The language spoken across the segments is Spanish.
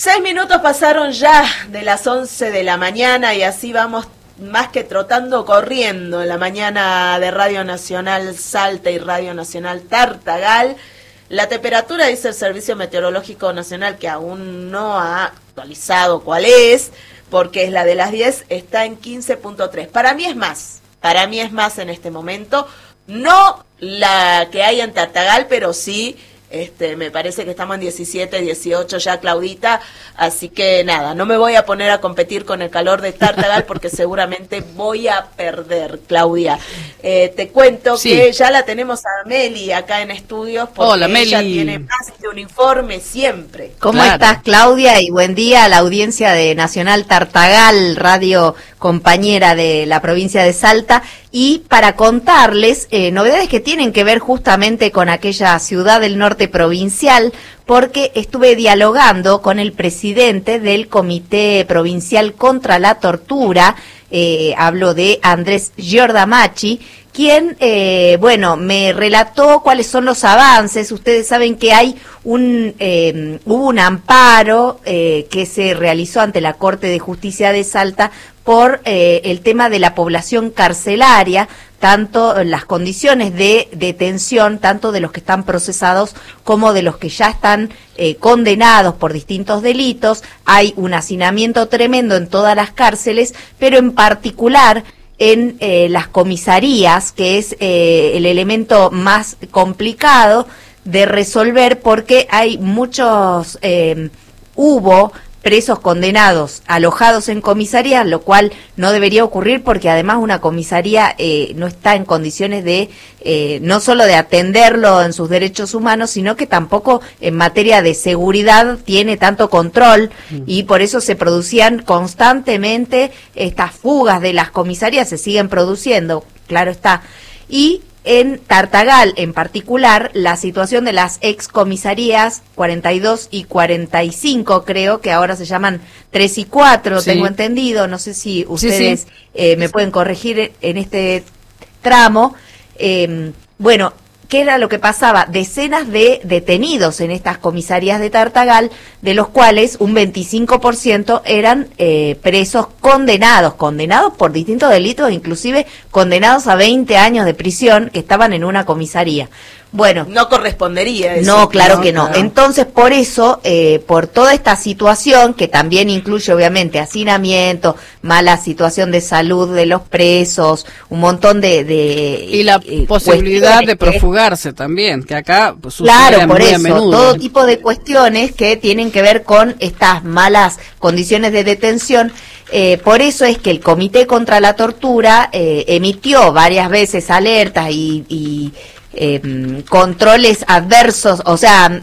6 minutos pasaron ya de las 11 de la mañana y así vamos más que trotando, corriendo en la mañana de Radio Nacional Salta y Radio Nacional Tartagal. La temperatura, dice el Servicio Meteorológico Nacional, que aún no ha actualizado cuál es, porque es la de las 10, está en 15.3. Para mí es más en este momento, no la que hay en Tartagal, pero sí, me parece que estamos en 17, 18 ya, Claudita, así que nada, no me voy a poner a competir con el calor de Tartagal porque seguramente voy a perder, Claudia. Te cuento que ya la tenemos a Meli acá en estudios porque Hola, ella Meli. tiene más de un informe siempre. ¿Cómo estás, Claudia? Y buen día a la audiencia de Nacional Tartagal, radio compañera de la provincia de Salta. Y para contarles novedades que tienen que ver justamente con aquella ciudad del norte provincial, porque estuve dialogando con el presidente del Comité Provincial contra la Tortura, hablo de Andrés Giordamachi, quien, me relató cuáles son los avances. Ustedes saben que hay hubo un amparo que se realizó ante la Corte de Justicia de Salta por el tema de la población carcelaria, tanto las condiciones de detención, tanto de los que están procesados como de los que ya están condenados por distintos delitos. Hay un hacinamiento tremendo en todas las cárceles, pero en particular en las comisarías, que es el elemento más complicado de resolver, porque hay muchos, hubo presos condenados alojados en comisarías, lo cual no debería ocurrir porque además una comisaría no está en condiciones de no solo de atenderlo en sus derechos humanos, sino que tampoco en materia de seguridad tiene tanto control, y por eso se producían constantemente estas fugas de las comisarías, se siguen produciendo, claro está. Y en Tartagal, en particular, la situación de las excomisarías 42 y 45, creo que ahora se llaman 3 y 4, sí. Tengo entendido, no sé si ustedes me pueden corregir en este tramo. ¿Qué era lo que pasaba? Decenas de detenidos en estas comisarías de Tartagal, de los cuales un 25% eran presos condenados por distintos delitos, inclusive condenados a 20 años de prisión, que estaban en una comisaría. Bueno, no correspondería eso. No, claro que no. Entonces, por eso, por toda esta situación, que también incluye obviamente hacinamiento, mala situación de salud de los presos, un montón y la posibilidad de profugarse también, que acá pues, claro, por muy eso, a menudo. Todo tipo de cuestiones que tienen que ver con estas malas condiciones de detención. Por eso es que el Comité contra la Tortura emitió varias veces alertas y controles adversos, o sea,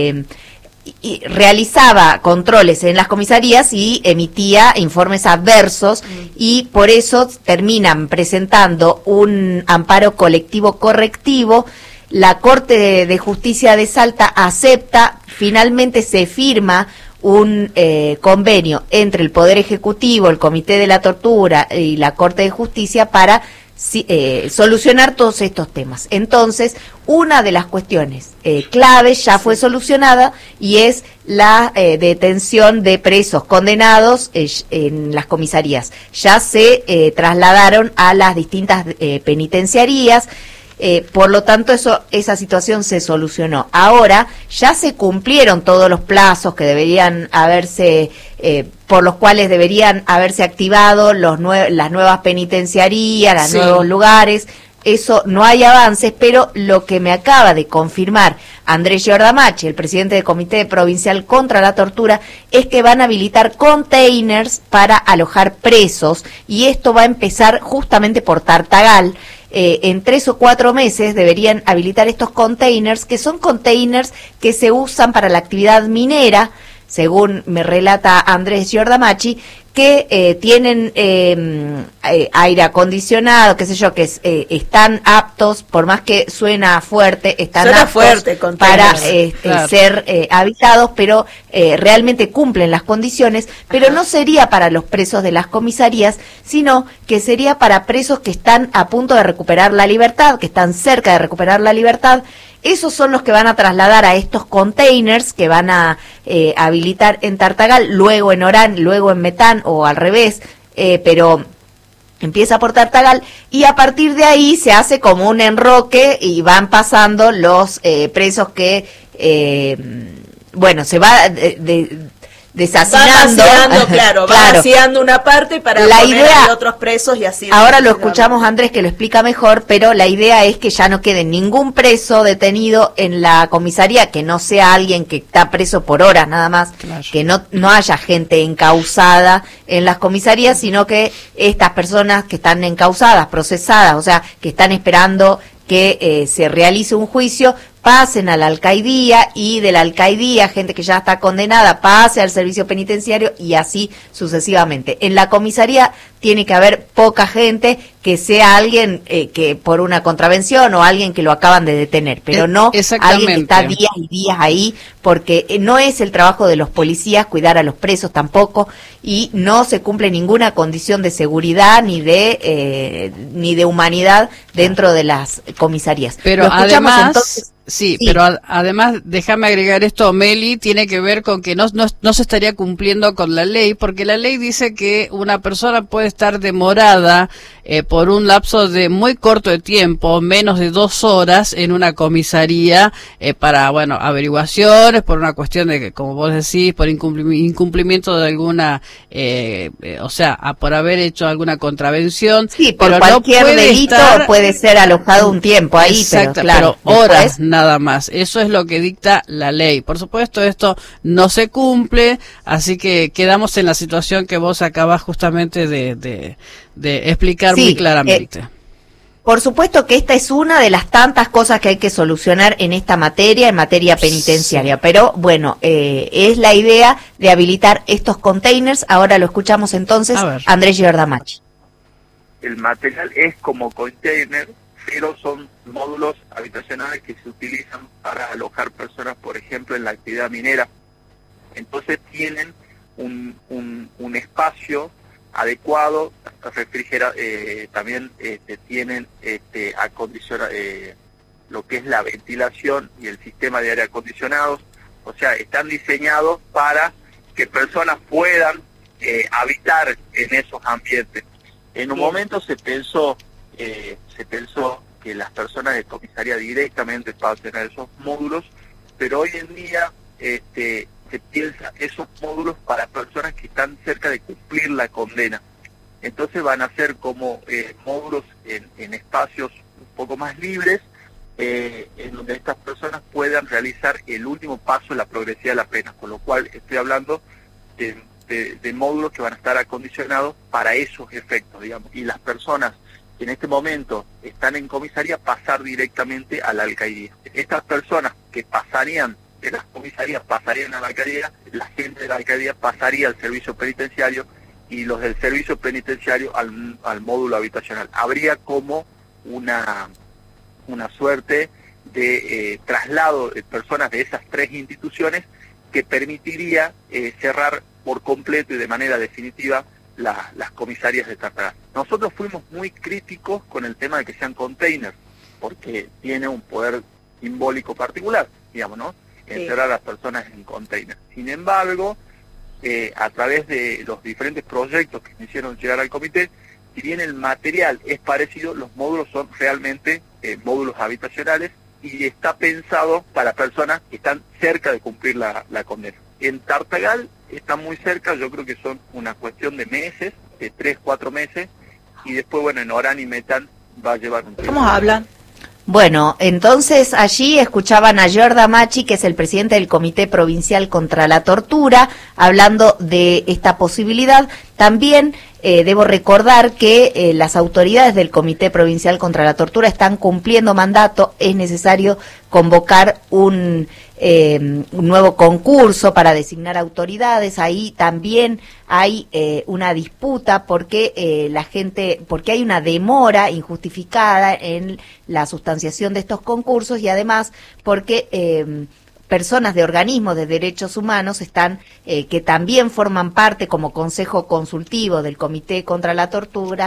y realizaba controles en las comisarías y emitía informes adversos, y por eso terminan presentando un amparo colectivo correctivo. La Corte de Justicia de Salta acepta, finalmente se firma un convenio entre el Poder Ejecutivo, el Comité de la Tortura y la Corte de Justicia para solucionar todos estos temas. Entonces, una de las cuestiones claves ya fue solucionada, y es la detención de presos condenados en las comisarías. Ya se trasladaron a las distintas penitenciarías. Por lo tanto, esa situación se solucionó. Ahora ya se cumplieron todos los plazos que deberían haberse, por los cuales deberían haberse activado las nuevas penitenciarías, los nuevos lugares. Eso no hay avances, pero lo que me acaba de confirmar Andrés Giordamachi, el presidente del Comité Provincial contra la Tortura, es que van a habilitar containers para alojar presos, y esto va a empezar justamente por Tartagal. En 3 o 4 meses deberían habilitar estos containers, que son containers que se usan para la actividad minera, según me relata Andrés Giordamachi, que tienen aire acondicionado, qué sé yo, que están aptos, por más que suena fuerte, están aptos para ser habitados, pero realmente cumplen las condiciones, pero no sería para los presos de las comisarías, sino que sería para presos que están a punto de recuperar la libertad, que están cerca de recuperar la libertad, esos son los que van a trasladar a estos containers que van a habilitar en Tartagal, luego en Orán, luego en Metán o al revés, pero empieza por Tartagal y a partir de ahí se hace como un enroque y van pasando los presos que, se va deshacinando. Va vaciando una parte para la poner idea, a otros presos y así. Ahora lo escuchamos a Andrés que lo explica mejor, pero la idea es que ya no quede ningún preso detenido en la comisaría, que no sea alguien que está preso por horas nada más, claro, que no haya gente encausada en las comisarías, sino que estas personas que están encausadas, procesadas, o sea, que están esperando que se realice un juicio, pasen a la alcaidía y de la alcaidía, gente que ya está condenada, pase al servicio penitenciario y así sucesivamente. En la comisaría tiene que haber poca gente, que sea alguien que por una contravención o alguien que lo acaban de detener, pero no alguien que está días y días ahí, porque no es el trabajo de los policías cuidar a los presos tampoco, y no se cumple ninguna condición de seguridad ni de humanidad dentro de las comisarías. Pero además, entonces. Sí, pero además, déjame agregar esto, Meli, tiene que ver con que no se estaría cumpliendo con la ley, porque la ley dice que una persona puede estar demorada por un lapso de muy corto de tiempo, menos de 2 horas en una comisaría para, averiguaciones, por una cuestión de, como vos decís, por incumplimiento de alguna, por haber hecho alguna contravención. Sí, por cualquier delito puede ser alojado un tiempo ahí, exacto, pero claro, horas nada más. Eso es lo que dicta la ley. Por supuesto, esto no se cumple, así que quedamos en la situación que vos acabas justamente de explicar muy claramente. Por supuesto que esta es una de las tantas cosas que hay que solucionar en esta materia, en materia penitenciaria, pero es la idea de habilitar estos containers. Ahora lo escuchamos entonces, Andrés Giordamacci. El material es como container, pero son módulos habitacionales que se utilizan para alojar personas, por ejemplo, en la actividad minera. Entonces tienen un espacio adecuado, también tienen lo que es la ventilación y el sistema de aire acondicionados, o sea, están diseñados para que personas puedan habitar en esos ambientes. En un momento se pensó que las personas de comisaría directamente pasen a esos módulos, pero hoy en día se piensa esos módulos para personas que están cerca de cumplir la condena. Entonces van a ser como módulos en espacios un poco más libres, en donde estas personas puedan realizar el último paso en la progresividad de la pena, con lo cual estoy hablando de módulos que van a estar acondicionados para esos efectos, digamos, y las personas que en este momento están en comisaría pasar directamente a la alcaidía. Estas personas que pasarían de las comisarías pasarían a la alcaldía, la gente de la alcaldía pasaría al servicio penitenciario y los del servicio penitenciario al módulo habitacional. Habría como una suerte de traslado de personas de esas 3 instituciones que permitiría cerrar por completo y de manera definitiva las comisarías de Tartagal. Nosotros fuimos muy críticos con el tema de que sean containers, porque tiene un poder simbólico particular, digamos, ¿no? Encerrar a las personas en containers. Sin embargo, a través de los diferentes proyectos que me hicieron llegar al comité, si bien el material es parecido, los módulos son realmente módulos habitacionales y está pensado para personas que están cerca de cumplir la condena. En Tartagal está muy cerca, yo creo que son una cuestión de meses, de 3-4 meses, y después, en Orán y Metán va a llevar un tiempo. ¿Cómo hablan? Bueno, entonces allí escuchaban a Giordamacci, que es el presidente del Comité Provincial contra la Tortura, hablando de esta posibilidad. También debo recordar que las autoridades del Comité Provincial contra la Tortura están cumpliendo mandato. Es necesario convocar un nuevo concurso para designar autoridades. Ahí también hay una disputa porque porque hay una demora injustificada en la sustanciación de estos concursos y además porque personas de organismos de derechos humanos están que también forman parte como consejo consultivo del Comité contra la Tortura,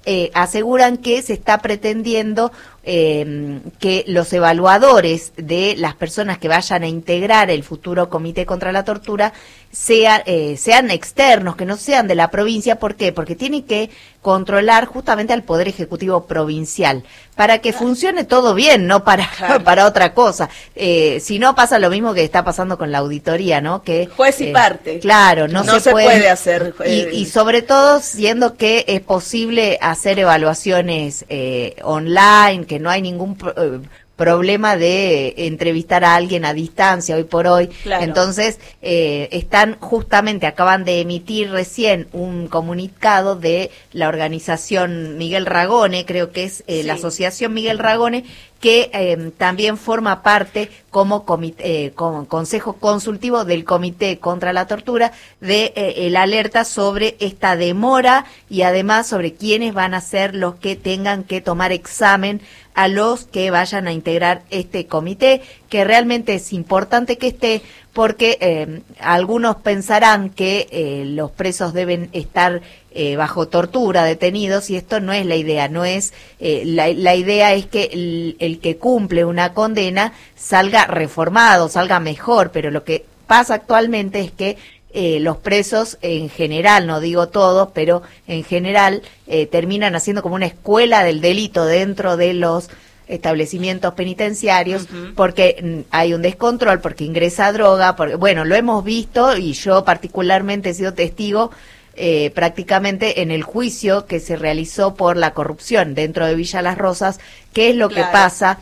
aseguran que se está pretendiendo que los evaluadores de las personas que vayan a integrar el futuro Comité contra la Tortura sean externos, que no sean de la provincia. ¿Por qué? Porque tienen que controlar justamente al Poder Ejecutivo provincial, para que funcione todo bien, no para, para otra cosa. Si no, pasa lo mismo que está pasando con la auditoría, ¿no? Que juez y parte. Claro, no se puede hacer. Y sobre todo, siendo que es posible hacer evaluaciones online, que no hay ningún problema de entrevistar a alguien a distancia hoy por hoy. Claro. Entonces, acaban de emitir recién un comunicado de la organización Miguel Ragone, creo que es la asociación Miguel Ragone, que también forma parte como consejo consultivo del Comité contra la Tortura, de el alerta sobre esta demora y además sobre quiénes van a ser los que tengan que tomar examen a los que vayan a integrar este comité, que realmente es importante que esté, porque algunos pensarán que los presos deben estar bajo tortura, detenidos, y esto no es la idea. No es la idea es que el que cumple una condena salga reformado, salga mejor, pero lo que pasa actualmente es que los presos en general, no digo todos, pero en general terminan haciendo como una escuela del delito dentro de los establecimientos penitenciarios, porque hay un descontrol, porque ingresa droga, porque, bueno, lo hemos visto, y yo particularmente he sido testigo prácticamente en el juicio que se realizó por la corrupción dentro de Villa Las Rosas. ¿Qué es lo que pasa?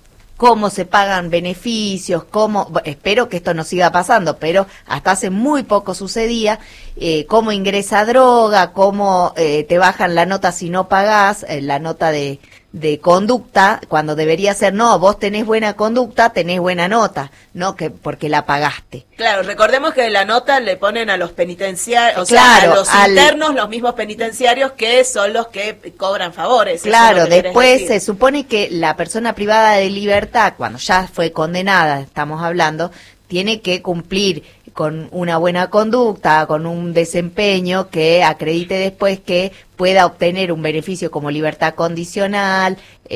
Cómo se pagan beneficios, espero que esto no siga pasando, pero hasta hace muy poco sucedía, cómo ingresa droga, cómo te bajan la nota si no pagás, la nota de conducta, cuando debería ser, no, vos tenés buena conducta, tenés buena nota, no que porque la pagaste. Claro, recordemos que la nota le ponen a los penitenciarios, o sea, a los internos, los mismos penitenciarios, que son los que cobran favores. Claro, después se supone que la persona privada de libertad, cuando ya fue condenada, estamos hablando, tiene que cumplir con una buena conducta, con un desempeño que acredite después que pueda obtener un beneficio como libertad condicional,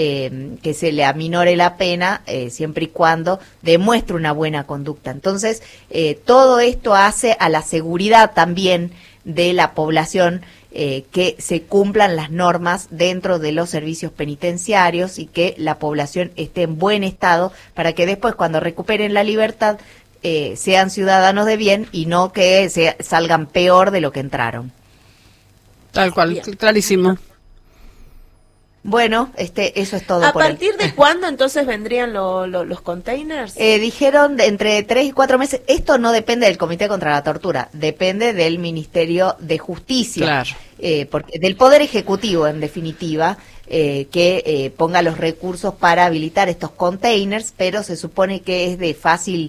que se le aminore la pena, siempre y cuando demuestre una buena conducta. Entonces, todo esto hace a la seguridad también de la población, que se cumplan las normas dentro de los servicios penitenciarios y que la población esté en buen estado, para que después, cuando recuperen la libertad, sean ciudadanos de bien y no que salgan peor de lo que entraron. Tal cual, clarísimo. Bueno, eso es todo. ¿A partir de cuándo entonces vendrían los containers? Dijeron entre 3 y 4 meses. Esto no depende del Comité contra la Tortura, depende del Ministerio de Justicia. Claro. Porque del Poder Ejecutivo, en definitiva, que ponga los recursos para habilitar estos containers, pero se supone que es de fácil,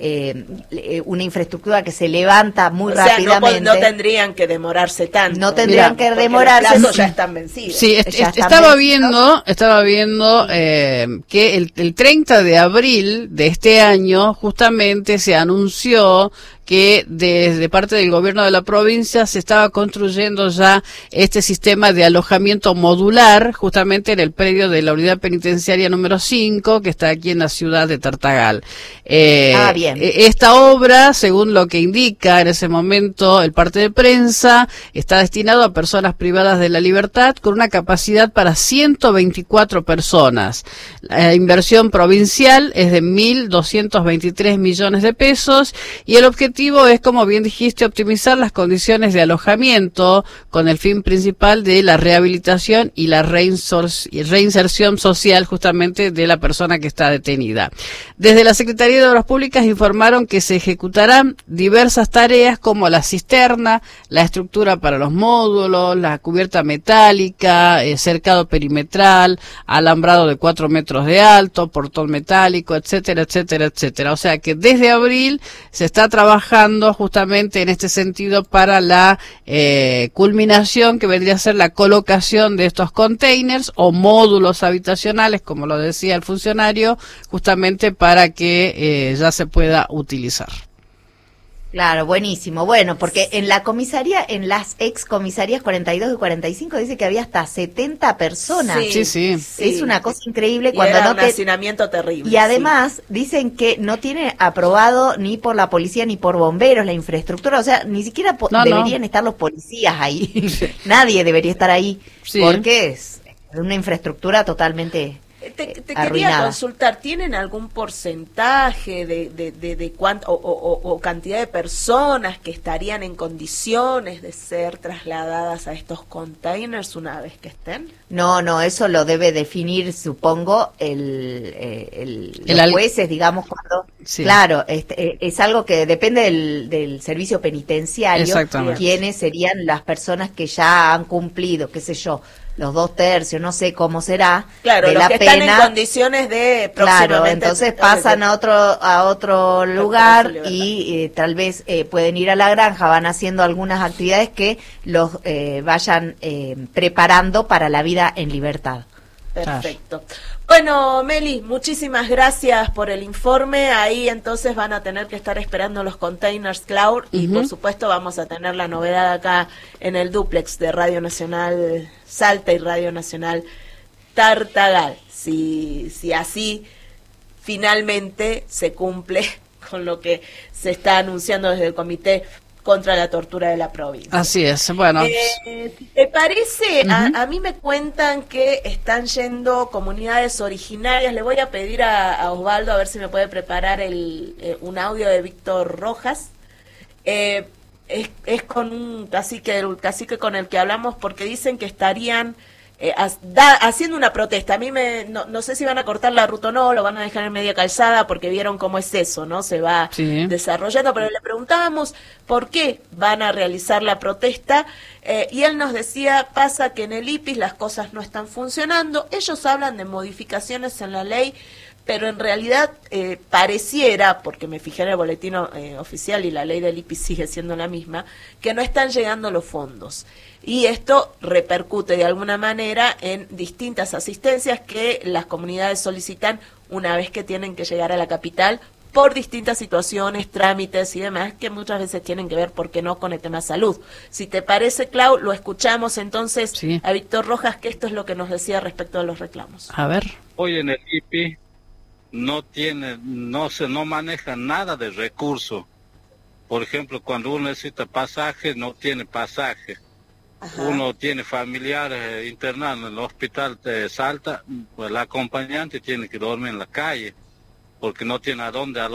una infraestructura que se levanta muy rápidamente. No tendrían que demorarse tanto. No tendrían que demorarse. Los plazos ya están vencidos. Sí, estaba viendo que el 30 de abril de este año justamente se anunció que desde parte del gobierno de la provincia se estaba construyendo ya este sistema de alojamiento modular justamente en el predio de la unidad penitenciaria número 5, que está aquí en la ciudad de Tartagal. Bien. Esta obra, según lo que indica en ese momento el parte de prensa, está destinado a personas privadas de la libertad con una capacidad para 124 personas. La inversión provincial es de 1.223 millones de pesos y el objetivo es, como bien dijiste, optimizar las condiciones de alojamiento con el fin principal de la rehabilitación y la reinserción social justamente de la persona que está detenida. Desde la Secretaría de Obras Públicas informaron que se ejecutarán diversas tareas como la cisterna, la estructura para los módulos, la cubierta metálica, cercado perimetral, alambrado de 4 metros de alto, portón metálico, etcétera, etcétera, etcétera. O sea que desde abril se está trabajando justamente en este sentido para la culminación, que vendría a ser la colocación de estos containers o módulos habitacionales, como lo decía el funcionario, justamente para que ya se pueda utilizar. Claro, buenísimo. Bueno, porque en la comisaría, en las ex comisarías 42 y 45 dice que había hasta 70 personas. Sí. Es una cosa increíble Y cuando era no un hacinamiento terrible. Y además dicen que no tiene aprobado ni por la policía ni por bomberos la infraestructura, o sea, ni siquiera deberían estar los policías ahí. Nadie debería estar ahí porque es una infraestructura totalmente Te quería arruinada. consultar, ¿tienen algún porcentaje de cuánto o cantidad de personas que estarían en condiciones de ser trasladadas a estos containers una vez que estén? No, eso lo debe definir, supongo, los jueces, digamos, cuando... Sí. Claro, es algo que depende del servicio penitenciario, Exactamente. quiénes serían las personas que ya han cumplido, qué sé yo, los 2/3, no sé cómo será, Claro, de los la que pena. están en condiciones de Claro, próximamente... entonces pasan a otro lugar y tal vez pueden ir a la granja, van haciendo algunas actividades que los vayan preparando para la vida en libertad. Perfecto. Bueno, Meli, muchísimas gracias por el informe. Ahí entonces van a tener que estar esperando los containers Cloud y por supuesto vamos a tener la novedad acá en el dúplex de Radio Nacional Salta y Radio Nacional Tartagal. Si así finalmente se cumple con lo que se está anunciando desde el Comité contra la Tortura de la provincia. Así es, bueno. ¿Te parece? A mí me cuentan que están yendo comunidades originarias. Le voy a pedir a Osvaldo a ver si me puede preparar un audio de Víctor Rojas. Es con un cacique, el cacique con el que hablamos, porque dicen que estarían haciendo una protesta. A mí no sé si van a cortar la ruta o no, lo van a dejar en media calzada, porque vieron cómo es eso, ¿no? Se va desarrollando, pero le preguntábamos por qué van a realizar la protesta, y él nos decía, pasa que en el IPIS las cosas no están funcionando, ellos hablan de modificaciones en la ley, pero en realidad pareciera, porque me fijé en el boletín oficial y la ley del IPIS sigue siendo la misma, que no están llegando los fondos. Y esto repercute de alguna manera en distintas asistencias que las comunidades solicitan una vez que tienen que llegar a la capital por distintas situaciones, trámites y demás, que muchas veces tienen que ver, ¿por qué no?, con el tema salud. Si te parece, Clau, lo escuchamos entonces a Víctor Rojas, que esto es lo que nos decía respecto a los reclamos. A ver. Hoy en el IPI no maneja nada de recursos. Por ejemplo, cuando uno necesita pasaje, no tiene pasaje. Ajá. Uno tiene familiares internados en el hospital de Salta, pues el acompañante tiene que dormir en la calle, porque no tiene a dónde alojar.